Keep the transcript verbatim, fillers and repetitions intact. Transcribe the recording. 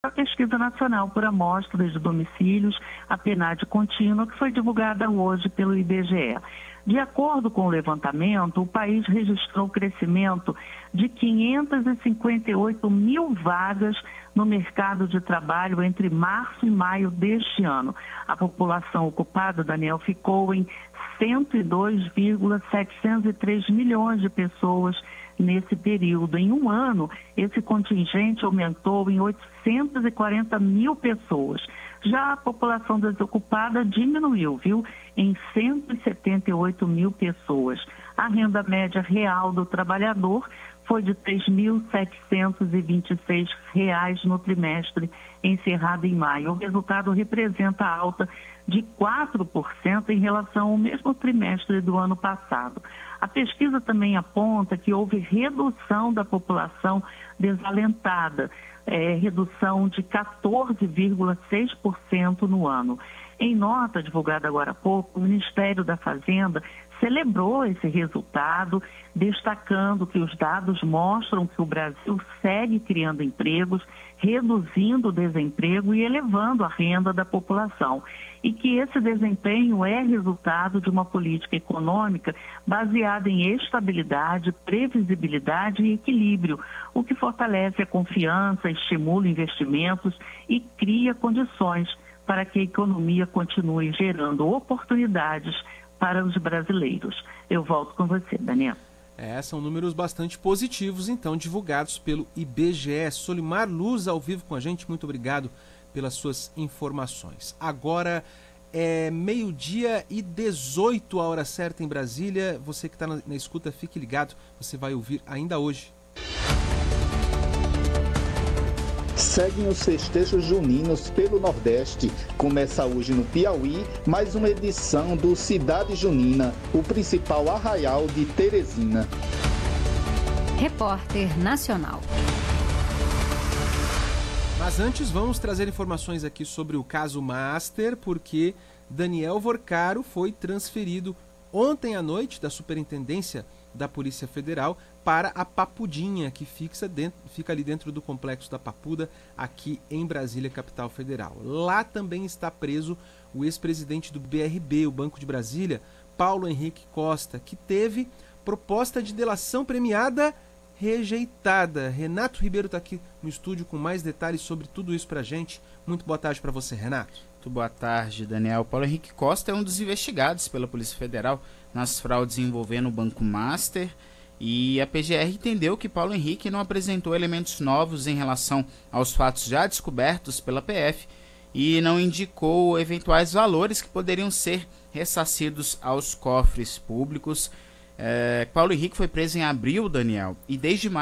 A pesquisa nacional por amostras de domicílios, a PNAD contínua, que foi divulgada hoje pelo I B G E. De acordo com o levantamento, o país registrou crescimento de quinhentas e cinquenta e oito mil vagas no mercado de trabalho entre março e maio deste ano. A população ocupada, Daniel, ficou em cento e dois vírgula setecentos e três milhões de pessoas nesse período. Em um ano, esse contingente aumentou em oitocentos e quarenta mil pessoas. Já a população desocupada diminuiu, viu, em cento e setenta e oito mil pessoas. A renda média real do trabalhador foi de três mil setecentos e vinte e seis reais no trimestre encerrado em maio. O resultado representa alta de quatro por cento em relação ao mesmo trimestre do ano passado. A pesquisa também aponta que houve redução da população desalentada, é, redução de quatorze vírgula seis por cento no ano. Em nota divulgada agora há pouco, o Ministério da Fazenda celebrou esse resultado, destacando que os dados mostram que o Brasil segue criando empregos, reduzindo o desemprego e elevando a renda da população. E que esse desempenho é resultado de uma política econômica baseada em estabilidade, previsibilidade e equilíbrio, o que fortalece a confiança, estimula investimentos e cria condições para que a economia continue gerando oportunidades para os brasileiros. Eu volto com você, Daniel. É, são números bastante positivos, então, divulgados pelo I B G E. Solimar Luz, ao vivo com a gente, muito obrigado pelas suas informações. Agora é meio-dia e dezoito, a hora certa em Brasília. Você que está na, na escuta, fique ligado, você vai ouvir ainda hoje. Seguem os festejos juninos pelo Nordeste. Começa hoje no Piauí mais uma edição do Cidade Junina, o principal arraial de Teresina. Repórter Nacional. Mas antes vamos trazer informações aqui sobre o caso Master, porque Daniel Vorcaro foi transferido ontem à noite da Superintendência da Polícia Federal para a Papudinha, que fixa dentro, fica ali dentro do Complexo da Papuda, aqui em Brasília, capital federal. Lá também está preso o ex-presidente do B R B, o Banco de Brasília, Paulo Henrique Costa, que teve proposta de delação premiada rejeitada. Renato Ribeiro está aqui no estúdio com mais detalhes sobre tudo isso pra gente. Muito boa tarde para você, Renato. Muito boa tarde, Daniel. Paulo Henrique Costa é um dos investigados pela Polícia Federal nas fraudes envolvendo o Banco Master, e a P G R entendeu que Paulo Henrique não apresentou elementos novos em relação aos fatos já descobertos pela P F e não indicou eventuais valores que poderiam ser ressarcidos aos cofres públicos. É, Paulo Henrique foi preso em abril, Daniel, e desde